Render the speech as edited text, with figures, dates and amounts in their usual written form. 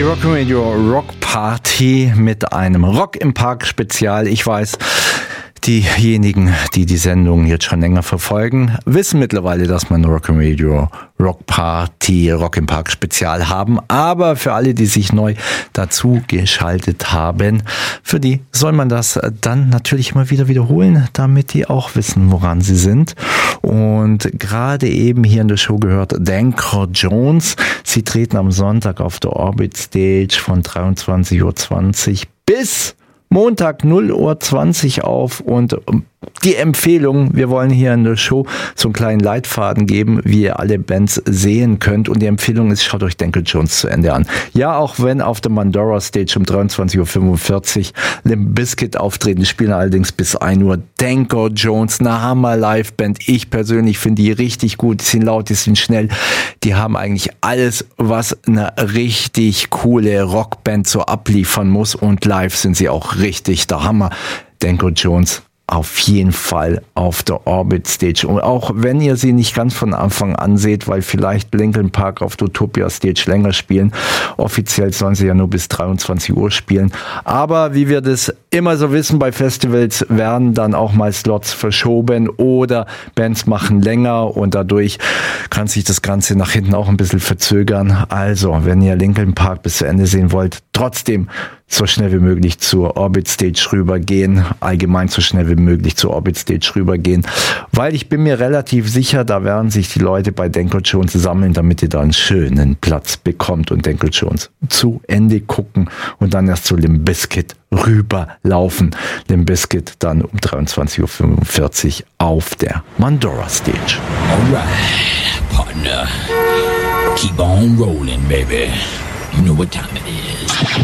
Rock'n'Radio Rock Party mit einem Rock im Park Spezial. Ich weiß, diejenigen, die die Sendung jetzt schon länger verfolgen, wissen mittlerweile, dass wir ein Rock'n'Radio Rock Party Rock im Park Spezial haben. Aber für alle, die sich neu dazu geschaltet haben, für die soll man das dann natürlich immer wieder wiederholen, damit die auch wissen, woran sie sind. Und gerade eben hier in der Show gehört Danko Jones. Sie treten am Sonntag auf der Orbit Stage von 23:20 Uhr bis Montag 0:20 Uhr auf, und die Empfehlung, wir wollen hier in der Show so einen kleinen Leitfaden geben, wie ihr alle Bands sehen könnt, und die Empfehlung ist, schaut euch Danko Jones zu Ende an. Ja, auch wenn auf der Mandora Stage um 23:45 Uhr Limp Bizkit auftreten, spielen allerdings bis 1 Uhr. Danko Jones, eine Hammer Liveband. Ich persönlich finde die richtig gut, die sind laut, die sind schnell, die haben eigentlich alles, was eine richtig coole Rockband so abliefern muss, und live sind sie auch richtig der Hammer. Danko Jones auf jeden Fall auf der Orbit Stage. Und auch wenn ihr sie nicht ganz von Anfang an seht, weil vielleicht Linkin Park auf der Utopia Stage länger spielen. Offiziell sollen sie ja nur bis 23 Uhr spielen. Aber wie wir das immer so wissen bei Festivals, werden dann auch mal Slots verschoben oder Bands machen länger, und dadurch kann sich das Ganze nach hinten auch ein bisschen verzögern. Also, wenn ihr Linkin Park bis zu Ende sehen wollt, trotzdem so schnell wie möglich zur Orbit Stage rübergehen, allgemein so schnell wie möglich zur Orbit Stage rübergehen, weil ich bin mir relativ sicher, da werden sich die Leute bei Danko Jones sammeln, damit ihr da einen schönen Platz bekommt und Danko Jones zu Ende gucken und dann erst zu Limp Bizkit rüberlaufen. Limp Bizkit dann um 23:45 Uhr auf der Mandora Stage. Alright, partner. Keep on rolling, baby. You know what time it is.